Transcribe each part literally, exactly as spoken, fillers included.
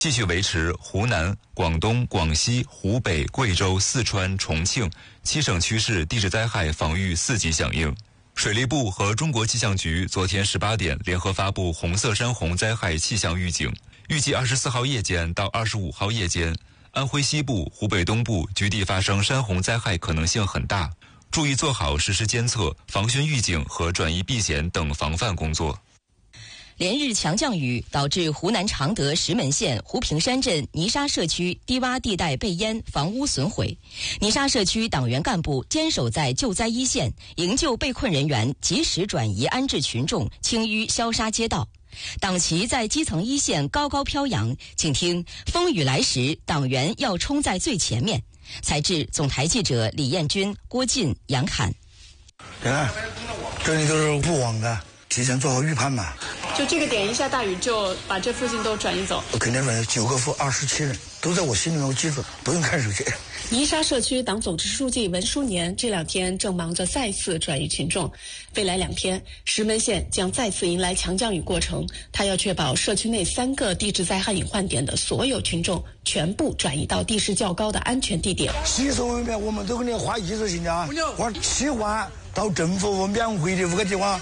继续维持湖南、广东、广西、湖北、贵州、四川、重庆七省区市地质灾害防御四级响应。水利部和中国气象局昨天十八点联合发布红色山洪灾害气象预警，预计二十四号夜间到二十五号夜间，安徽西部、湖北东部局地发生山洪灾害可能性很大，注意做好实时监测、防汛预警和转移避险等防范工作。 连日强降雨导致湖南常德石门县湖平山镇泥沙社区低洼地带被淹，房屋损毁。泥沙社区党员干部坚守在救灾一线，营救被困人员，及时转移安置群众，清淤消杀街道。党旗在基层一线高高飘扬，请听风雨来时，党员要冲在最前面。采制总台记者李彦军、郭进、杨侃。 看，这里都是雾网的，提前做好预判嘛。 就这个点一下大雨就把这附近都转移走。 我肯定转移九个负二十七人，都在我心里面，我记住，不用看手机。 泥沙社区党总支书记文书年这两天正忙着再次转移群众，未来两天石门县将再次迎来强降雨过程，他要确保社区内三个地质灾害隐患点的所有群众全部转移到地势较高的安全地点。 洗手文边我们都给你划一次性的，我七万到政府免费的五个地方。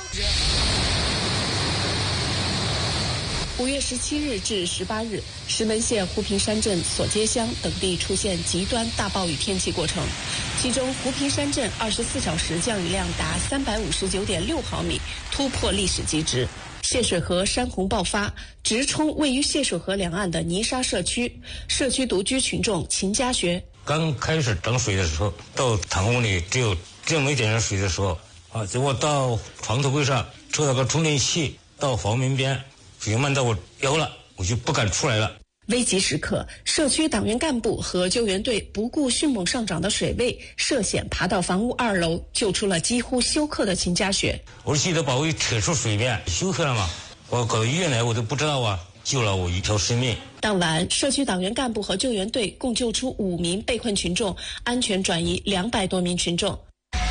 五月十七日至十八日，石门县湖平山镇索街乡等地出现极端大暴雨天气过程，其中湖平山镇二十四小时降雨量达三百五十九点六毫米，突破历史极值。泄水河山洪爆发，直冲位于泄水河两岸的泥沙社区。社区独居群众秦家学， 刚开始涨水的时候，到堂屋里只有只有没点上水的时候啊，结果到床头柜上抽了个充电器，到房门边。水漫到我腰了，我就不敢出来了。 危急时刻，社区党员干部和救援队不顾迅猛上涨的水位，涉险爬到房屋二楼，救出了几乎休克的秦家雪。 我记得把我扯出水面，休克了嘛？我搞到医院来，我都不知道啊，救了我一条生命。 当晚，社区党员干部和救援队共救出五名被困群众，安全转移两百多名群众。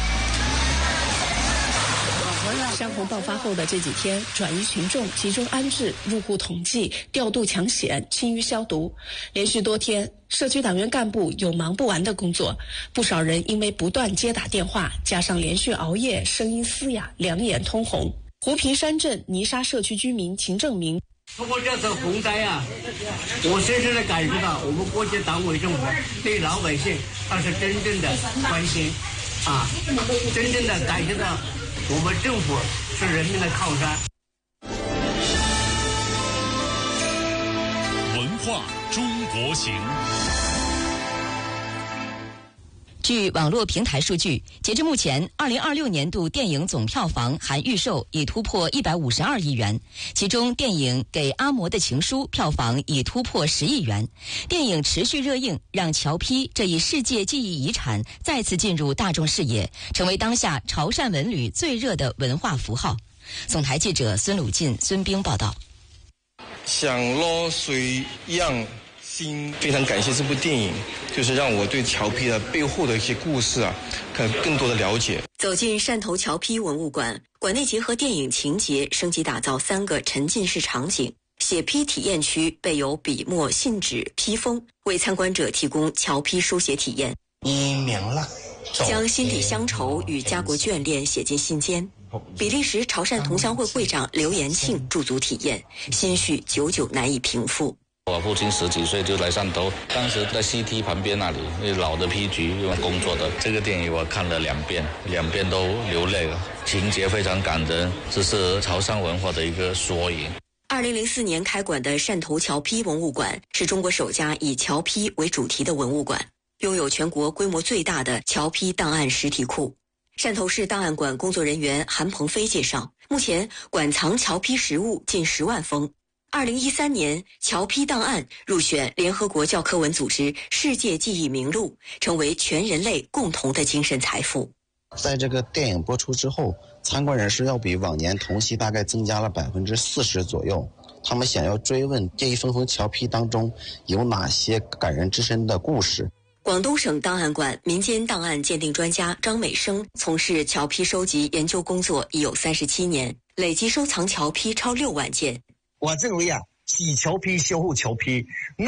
山洪爆发后的这几天，转移群众、集中安置、入户统计、调度抢险、清淤消毒，连续多天，社区党员干部有忙不完的工作。不少人因为不断接打电话，加上连续熬夜，声音嘶哑，两眼通红。湖平山镇泥沙社区居民秦正明， 通过这次洪灾啊，我深深的感受到我们国家党委政府对老百姓他是真正的关心啊，真正的感觉到我们政府是人民的靠山。 文化中国行。 据网络平台数据，截至目前，二零二六年度电影总票房含预售已突破一百五十二亿元，其中电影《给阿嬷的情书》票房已突破十亿元。电影持续热映，让侨批这一世界记忆遗产再次进入大众视野，成为当下潮汕文旅最热的文化符号。总台记者孙鲁进、孙兵报道。 想落水样心，非常感谢这部电影，就是让我对侨批的背后的一些故事啊，可更多的了解。 走进汕头侨批文物馆，馆内结合电影情节，升级打造三个沉浸式场景。写批体验区备有笔墨、信纸、批封，为参观者提供侨批书写体验。 你明了， 将心底乡愁与家国眷恋写进心间。比利时潮汕同乡会会长刘延庆驻足体验，心绪久久难以平复。 我父亲十几岁就来汕头，当时在 C T 旁边那里，老的批局用工作的。这个电影我看了两遍，两遍都流泪了，情节非常感人，这是潮汕文化的一个缩影。 二零零四年开馆的汕头侨批文物馆是中国首家以侨批为主题的文物馆，拥有全国规模最大的侨批档案实体库。汕头市档案馆工作人员韩鹏飞介绍，目前馆藏侨批实物近十万封。二零一三年，侨批档案入选联合国教科文组织世界记忆名录，成为全人类共同的精神财富。 在这个电影播出之后，参观人数要比往年同期大概增加了百分之四十左右。他们想要追问这一封封侨批当中有哪些感人至深的故事。 广东省档案馆民间档案鉴定专家张美生从事侨批收集研究工作已有三十七年，累计收藏侨批超六万件。 我认为啊， 洗桥皮，修护桥皮。